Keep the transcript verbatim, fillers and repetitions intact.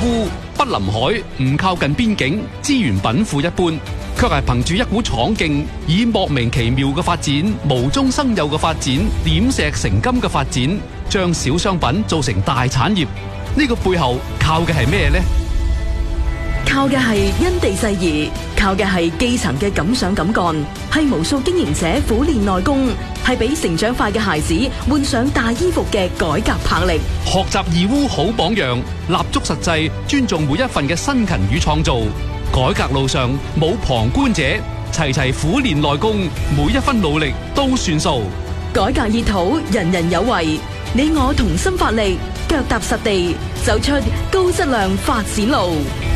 污，不臨海，唔靠近邊境，資源稟賦一般，卻係憑住一股闖勁，以莫名其妙嘅發展、無中生有嘅發展、點石成金嘅發展，將小商品做成大產業。呢個背後靠嘅係咩呢？ 靠嘅係因地制宜，靠嘅係基層嘅敢想敢幹，係無數經營者苦練內功，係俾成長快嘅孩子換上大衣服嘅改革魄力。 學習義烏好榜樣，立足實際，尊重每一份嘅辛勤與創造。改革路上冇旁觀者，齊齊苦練內功，每一分努力都算數。 改革熱土，人人有為，你我同心發力，腳踏實地，走出高質量發展路。